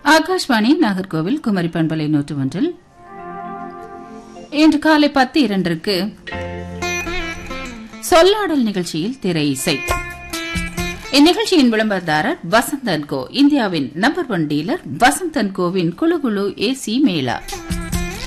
ஆகாஷ்வாணி நாகர்கோவில் குமரி பண்பலை 101 இன்று காலை 10:02 சொல்லாடல் நிகழ்ச்சியில் திரை இசை. இந்நிகழ்ச்சியின் விளம்பரதாரர் வசந்த் அண்ட் கோ, இந்தியாவின் number 1 dealer Vasanth and CoWIN குழு குழு ஏசி மேளா.